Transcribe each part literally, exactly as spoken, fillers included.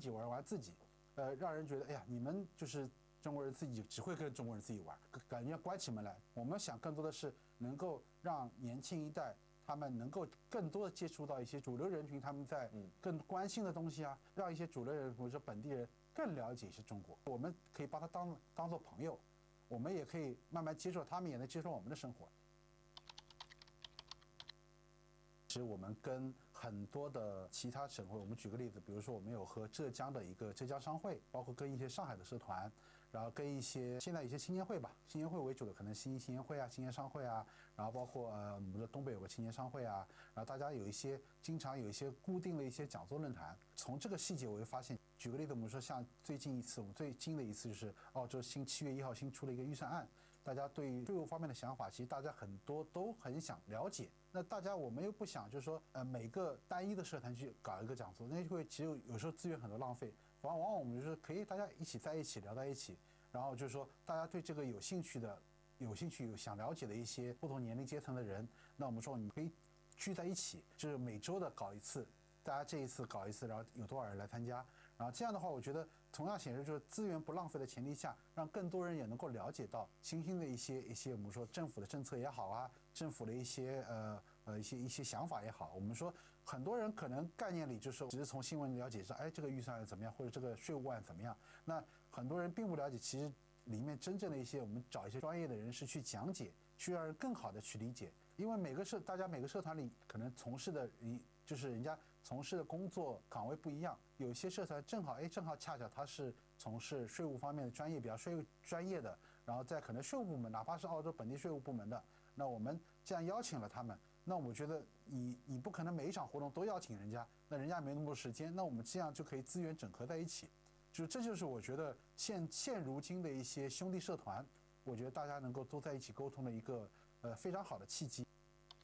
己玩玩自己，呃，让人觉得哎呀，你们就是中国人自己只会跟中国人自己玩，感觉关起门来。我们想更多的是能够让年轻一代他们能够更多的接触到一些主流人群他们在更关心的东西啊，让一些主流人或者说本地人更了解一些中国。我们可以把他当当做朋友，我们也可以慢慢接受，他们也能接受我们的生活。其实我们跟很多的其他省会，我们举个例子，比如说我们有和浙江的一个浙江商会，包括跟一些上海的社团，然后跟一些现在一些青年会吧，青年会为主的可能新青年会啊、青年商会啊，然后包括呃我们的东北有个青年商会啊，然后大家有一些经常有一些固定的一些讲座论坛。从这个细节我会发现，举个例子，我们说像最近一次，我们最近的一次就是澳洲新七月一号新出了一个预算案，大家对于税务方面的想法，其实大家很多都很想了解。那大家我们又不想就是说，呃，每个单一的社团去搞一个讲座，那就会其实有时候资源很多浪费。往往往我们就是可以大家一起在一起聊在一起，然后就是说大家对这个有兴趣的、有兴趣有想了解的一些不同年龄阶层的人，那我们说你可以聚在一起，就是每周的搞一次。大家这一次搞一次，然后有多少人来参加？然后这样的话，我觉得同样显示就是资源不浪费的前提下，让更多人也能够了解到新兴的一些一些我们说政府的政策也好啊，政府的一些呃呃一些一些想法也好。我们说很多人可能概念里就是只是从新闻了解说，哎，这个预算案怎么样，或者这个税务案怎么样。那很多人并不了解，其实里面真正的一些我们找一些专业的人士去讲解，去让人更好的去理解。因为每个社大家每个社团里可能从事的一就是人家从事的工作岗位不一样，有些社团正好哎正好恰巧他是从事税务方面的专业比较税务专业的，然后在可能税务部门，哪怕是澳洲本地税务部门的，那我们这样邀请了他们，那我觉得你你不可能每一场活动都邀请人家，那人家没那么多时间，那我们这样就可以资源整合在一起，就这就是我觉得现现如今的一些兄弟社团，我觉得大家能够都在一起沟通的一个呃非常好的契机。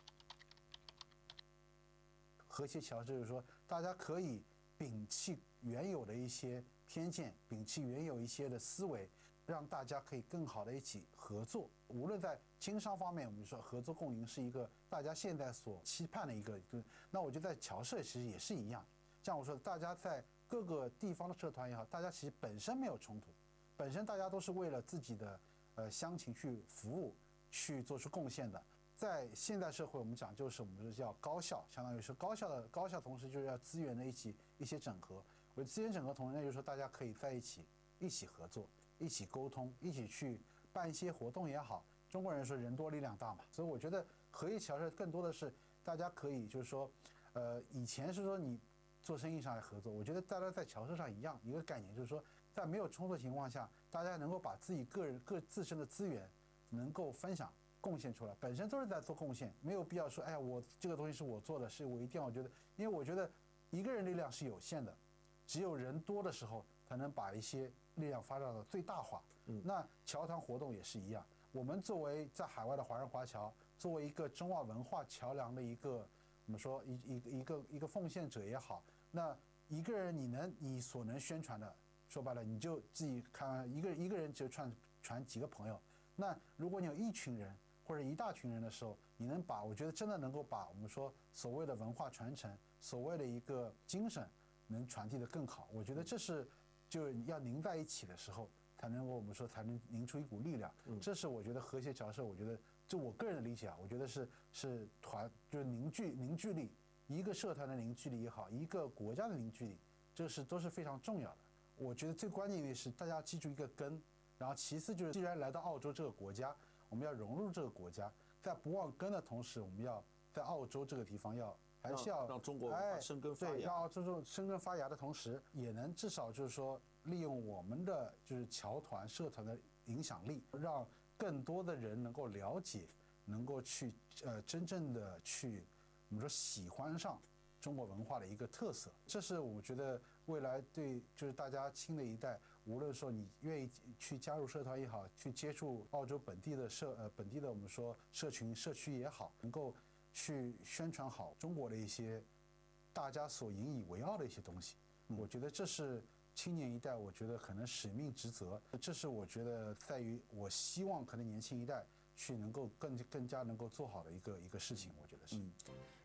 和谐桥就是说，大家可以摒弃原有的一些偏见，摒弃原有一些的思维，让大家可以更好的一起合作。无论在经商方面，我们说合作共赢是一个大家现在所期盼的一个。那我觉得在侨社其实也是一样，像我说的，大家在各个地方的社团也好，大家其实本身没有冲突，本身大家都是为了自己的呃乡情去服务，去做出贡献的。在现代社会，我们讲究是我们叫高效，相当于是高效的高效，同时就是要资源的一起一些整合。我资源整合同时，那就是说大家可以在一起一起合作，一起沟通，一起去办一些活动也好。中国人说人多力量大嘛，所以我觉得合一侨社更多的是大家可以就是说，呃，以前是说你做生意上来合作，我觉得大家在侨社上一样一个概念，就是说在没有冲突的情况下，大家能够把自己个人各自身的资源能够分享。贡献出来，本身都是在做贡献，没有必要说，哎呀，我这个东西是我做的，是我一定要觉得，因为我觉得一个人力量是有限的，只有人多的时候才能把一些力量发展到最大化。嗯，那侨团活动也是一样，我们作为在海外的华人华侨，作为一个中澳文化桥梁的一个，我们说一一一个一个奉献者也好，那一个人你能你所能宣传的，说白了，你就自己看一个一个人就传传几个朋友，那如果你有一群人。或者一大群人的时候，你能把我觉得真的能够把我们说所谓的文化传承，所谓的一个精神，能传递得更好。我觉得这是就是要凝在一起的时候，才能够我们说才能凝出一股力量。这是我觉得和谐侨社，我觉得就我个人的理解啊，我觉得是是团就是凝聚凝聚力，一个社团的凝聚力也好，一个国家的凝聚力，这是都是非常重要的。我觉得最关键的是大家记住一个根，然后其次就是既然来到澳洲这个国家。我们要融入这个国家，在不忘根的同时，我们要在澳洲这个地方要还是要让中国文化生根发芽， 对，让澳洲生根发芽的同时，也能至少就是说利用我们的就是侨团社团的影响力，让更多的人能够了解，能够去呃真正的去我们说喜欢上中国文化的一个特色。这是我觉得未来对就是大家新的一代，无论说你愿意去加入社团也好，去接触澳洲本地的社呃本地的我们说社群社区也好，能够去宣传好中国的一些大家所引以为傲的一些东西。我觉得这是青年一代，我觉得可能使命职责，这是我觉得在于我希望可能年轻一代去能够更更加能够做好的一个一个事情，我觉得是。嗯